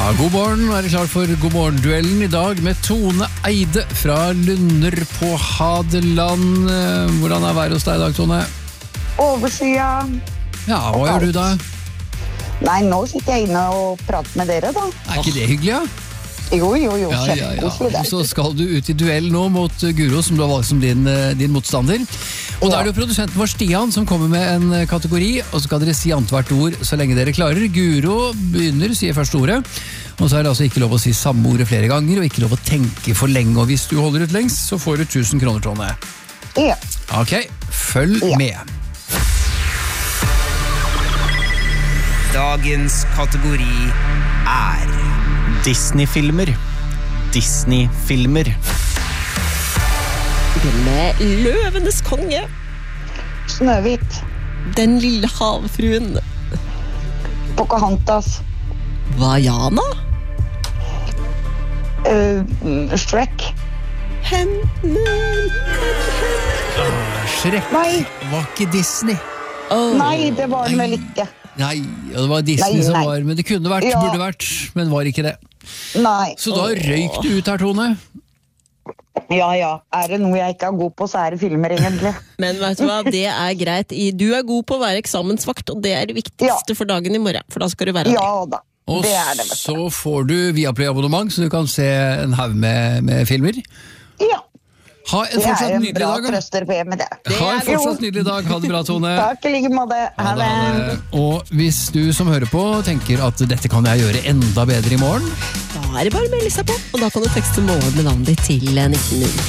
god morgen. Er du klar for God morgen-duellen i dag med Tone Eide fra Lunder på Hadeland. Hvordan er været hos deg i dag, Tone? Overskya. Ja, hva gjør du da? Nei, nå sitter jeg inne og prater med dere da. Er ikke det hyggelig, ja? Jo, kjempekoselig det. Så skal du ut i duell nå mot Guro, som du har valgt som din motstander. Og da er det jo produsenten vår Stian som kommer med en kategori, og så skal dere si annethvert ord så lenge dere klarer. Guro begynner, sier første ordet, og så er det altså ikke lov å si samme ordet flere ganger, og ikke lov å tenke for lenge, og hvis du holder ut lengst, så får du 1000 kroner, Tone. Ja. Ok, følg med. Dagens kategori er Disney-filmer. Disney-filmer. Med Løvenes konge. Snøhvit. Den lille havfruen. Pocahontas. Vaiana. Shrek. Shrek Nei. var ikke Disney. Nei, det var den vel ikke. Nei, det var Disney som var, men det kunne vært, Ja. burde vært, men var ikke det. Nei. Så da røyk du ut her, Tone. Ja. Er det noe jeg ikke er god på, så er det filmer egentlig. Men vet du hva, det er greit. Du er god på å være eksamensvakt, og det er det viktigste for dagen i morgen. For da skal du være det. Ja da. Og Det er det, vet du. så får du Viaplay-abonnement, så du kan se en haug med filmer. Ja. Ha en Det fortsatt er en nydelig bra dag. Da. trøster med det. Ha en fortsatt nydelig dag. Ha det bra, Tone. Takk i like måte. Ha det. Og hvis du som hører på tenker at dette kan jeg gjøre enda bedre i morgen, Da er det bare å melde seg på, og da kan du tekste morgen med navnet ditt til 1900.